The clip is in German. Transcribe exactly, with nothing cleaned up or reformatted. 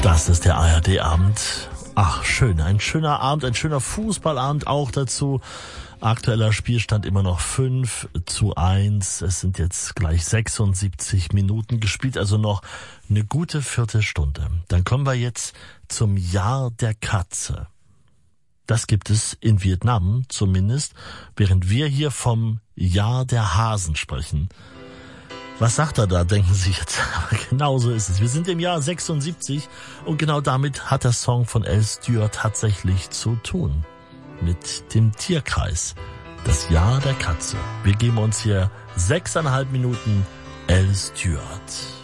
Das ist der A R D-Abend. Ach, schön. Ein schöner Abend, ein schöner Fußballabend auch dazu. Aktueller Spielstand immer noch fünf zu eins. Es sind jetzt gleich sechsundsiebzig Minuten gespielt, also noch eine gute Viertelstunde. Dann kommen wir jetzt zum Jahr der Katze. Das gibt es in Vietnam zumindest, während wir hier vom Jahr der Hasen sprechen. Was sagt er da, denken Sie jetzt? Aber genau so ist es. Wir sind im Jahr sechsundsiebzig und genau damit hat der Song von Al Stewart tatsächlich zu tun. Mit dem Tierkreis. Das Jahr der Katze. Wir geben uns hier sechseinhalb Minuten Al Stewart.